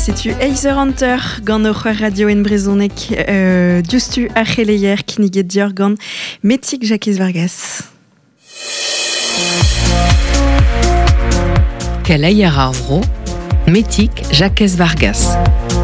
c'est-tu Heiser Hunter, gant oc'h radio en brezonek, justu a c'heleier kinniget dior gant Metik Jacques Vargas. Keleier ar vro, Metik Jacques Vargas.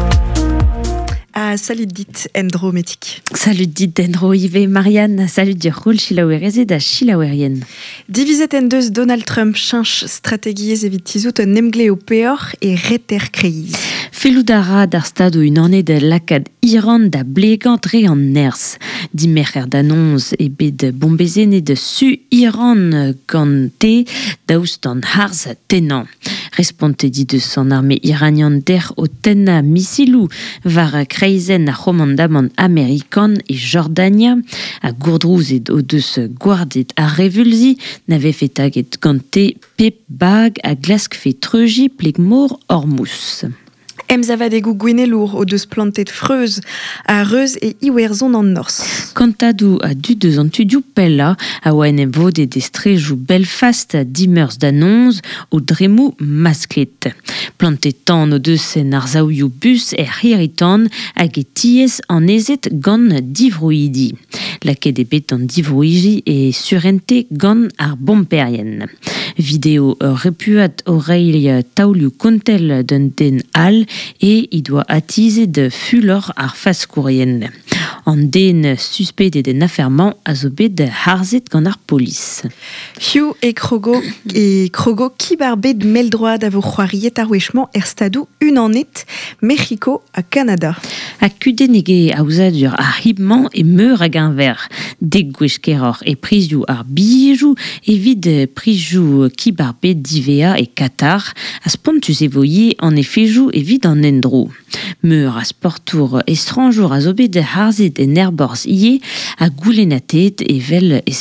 Salut dit Endro Metik. Salut dit Endro Yves Marianne. Salut dir roul chilaouereze da chilaouerien. Divizet en deus Donald Trump change strategiez evit tizout un emgle o peor e reter kreiz. Feloudara d'ar stado une année de lakad Iran da blegant re an ners. Dimerc'her d'annonce e bet bombezene de su Iran gante daoustan harz tenant. Responte dit de son armée iranienne der o tenna missilou var kreizen a romandaman amerikan e Jordania a gourdrouz et o deus guardet a revulzi n'avait fait taget gante pep bag a glask fait treuji plegmor ormous. Emzavadegou gwenelour o deus plantet freuz a reuz e iwerzon an nors. Kantadou a du deus an tudiou pella a oa en vode destrejou Belfast dimeurs d'annonce o dremou masklet. Plantetan o deus en ar zaouioù bus hiritan hag e tiez an ezet gant divroidi. Laket e bet an divroiji e surente gant ar bomperien. Vidéo repuat oreil taouliou kontel d'un den al et il doit attiser de fulor ar faskourien. En den suspect den affairement a zo bet de harzet gant ar polis. Hugh et Krogo kibarbet meldroad a vo c'hoariet ar wechman stadou unanet Mexico a Canada. A kudenege a ouzadur ar hibman e meur hag un ver. Deg gwechkeror e prizioù ar bijou evit prizioù kibarbet d'Ivea e Qatar a spontus evoye en efejou evit an endro. Meur a sportour estranjour a zo bet de harzet en erborz ie a goulenatet e vel